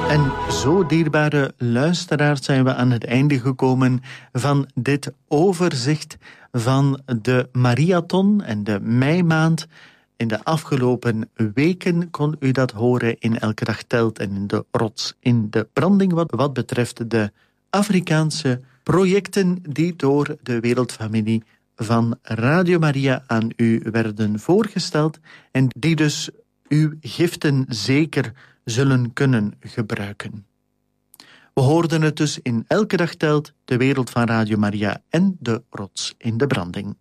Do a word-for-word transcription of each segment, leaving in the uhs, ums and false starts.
En zo, dierbare luisteraars, zijn we aan het einde gekomen van dit overzicht van de Mariathon en de meimaand. In de afgelopen weken kon u dat horen in Elke Dag Telt en in de Rots in de Branding, wat, wat betreft de Afrikaanse projecten die door de Wereldfamilie van Radio Maria aan u werden voorgesteld en die dus uw giften zeker zullen kunnen gebruiken. We hoorden het dus in Elke Dag Telt, de Wereld van Radio Maria en de Rots in de Branding.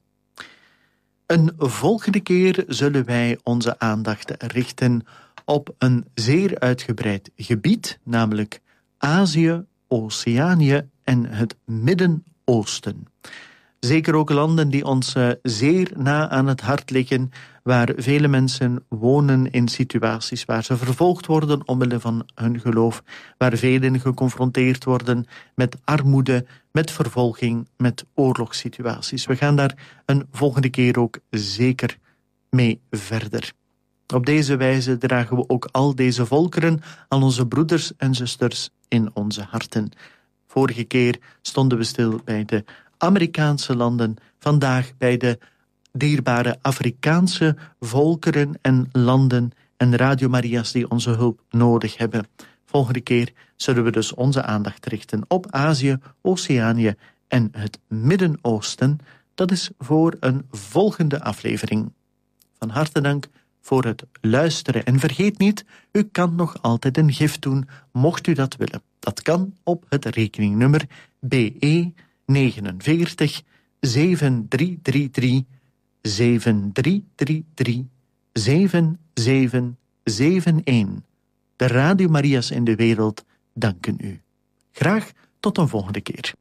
Een volgende keer zullen wij onze aandacht richten op een zeer uitgebreid gebied, namelijk Azië, Oceanië en het Midden-Oosten. Zeker ook landen die ons zeer na aan het hart liggen, waar vele mensen wonen in situaties waar ze vervolgd worden omwille van hun geloof, waar velen geconfronteerd worden met armoede, met vervolging, met oorlogssituaties. We gaan daar een volgende keer ook zeker mee verder. Op deze wijze dragen we ook al deze volkeren aan onze broeders en zusters in onze harten. Vorige keer stonden we stil bij de Amerikaanse landen, vandaag bij de dierbare Afrikaanse volkeren en landen en Radio Maria's die onze hulp nodig hebben. Volgende keer zullen we dus onze aandacht richten op Azië, Oceanië en het Midden-Oosten. Dat is voor een volgende aflevering. Van harte dank voor het luisteren. En vergeet niet, u kan nog altijd een gift doen, mocht u dat willen. Dat kan op het rekeningnummer B E negenenveertig zeven drie drie drie zeven drie drie drie zeven zeven zeven een. De Radio Maria's in de wereld danken u. Graag tot een volgende keer.